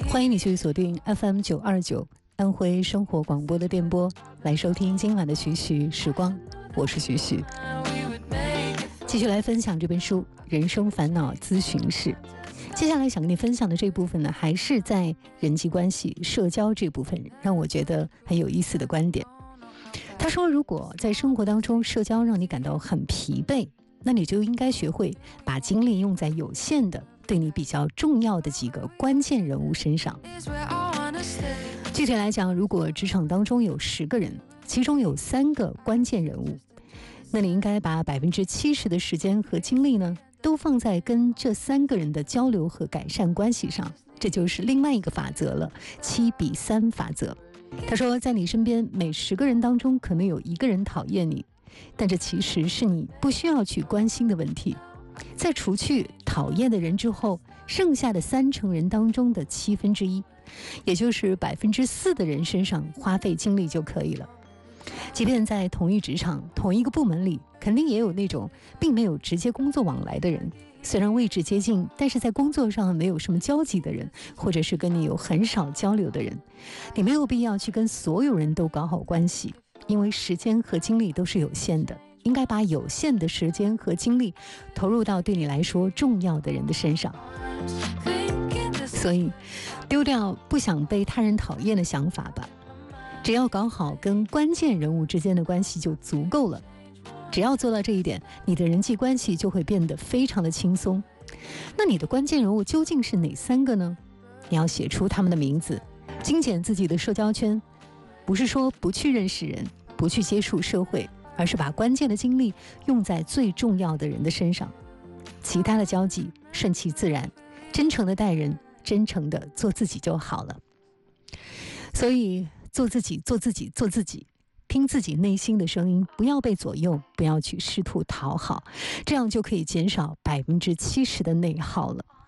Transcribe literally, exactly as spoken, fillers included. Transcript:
欢迎你去锁定 F M 九二九安徽生活广播的电波，来收听今晚的徐徐时光，我是徐徐。继续来分享这本书《人生烦恼咨询室》。接下来想跟你分享的这部分呢，还是在人际关系、社交这部分，让我觉得很有意思的观点。他说，如果在生活当中社交让你感到很疲惫，那你就应该学会把精力用在有限的、对你比较重要的几个关键人物身上。具体来讲，如果职场当中有十个人，其中有三个关键人物，那你应该把百分之七十的时间和精力呢，都放在跟这三个人的交流和改善关系上。这就是另外一个法则了，七比三法则。他说，在你身边每十个人当中，可能有一个人讨厌你，但这其实是你不需要去关心的问题。在除去讨厌的人之后，剩下的三成人当中的七分之一，也就是百分之四的人身上花费精力就可以了。即便在同一职场、同一个部门里，肯定也有那种并没有直接工作往来的人，虽然位置接近，但是在工作上没有什么交集的人，或者是跟你有很少交流的人。你没有必要去跟所有人都搞好关系，因为时间和精力都是有限的，应该把有限的时间和精力投入到对你来说重要的人的身上。所以丢掉不想被他人讨厌的想法吧，只要搞好跟关键人物之间的关系就足够了。只要做到这一点，你的人际关系就会变得非常的轻松。那你的关键人物究竟是哪三个呢？你要写出他们的名字，精简自己的社交圈，不是说不去认识人，不去接触社会，而是把关键的精力用在最重要的人的身上。其他的交际顺其自然，真诚的待人，真诚的做自己就好了。所以做自己，做自己，做自己，听自己内心的声音，不要被左右，不要去试图讨好，这样就可以减少百分之七十的内耗了。